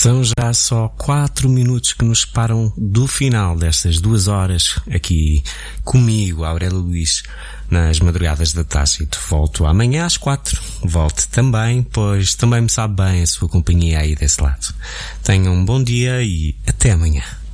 São já só 4 minutos que nos separam do final destas 2 horas aqui comigo, Aurélio Luís, nas madrugadas da Tácito. Volto amanhã às 4. Volte também, pois também me sabe bem a sua companhia aí desse lado. Tenham um bom dia e até amanhã.